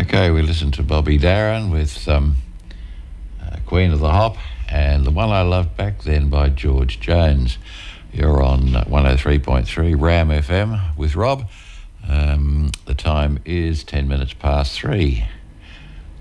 Okay, we listened to Bobby Darin with Queen of the Hop, and The One I Loved Back Then by George Jones. You're on 103.3 Ram FM with Rob. The time is 10 minutes past 3.